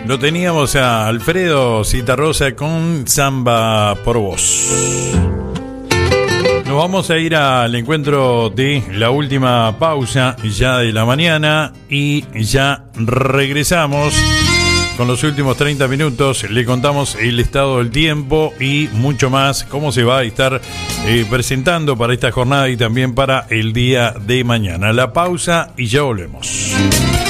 Lo teníamos a Alfredo Citarrosa con Samba por Vos. Nos vamos a ir al encuentro de la última pausa ya de la mañana y ya regresamos con los últimos 30 minutos. Le contamos el estado del tiempo y mucho más, cómo se va a estar presentando para esta jornada y también para el día de mañana. La pausa y ya volvemos.